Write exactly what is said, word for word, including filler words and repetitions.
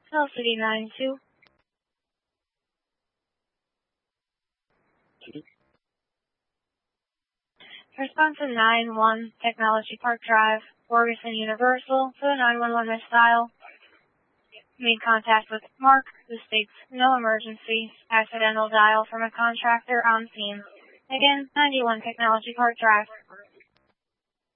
L C D nine two. Response to nine one Technology Park Drive, Ferguson Universal, to the nine one one missed dial. Made contact with Mark, who states no emergency, accidental dial from a contractor on scene. Again, ninety-one Technology Park Drive.